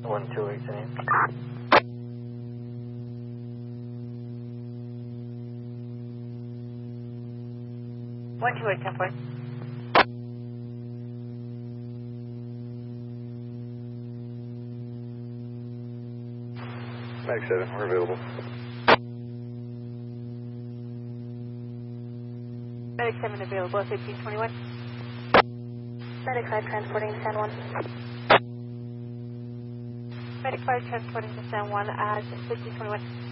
128 City. 128, 10 point. Mag 7, we're available. Medic 7 available, 1521. Medic 5 transporting to San Juan. Medic 5 transporting to San Juan at 1521.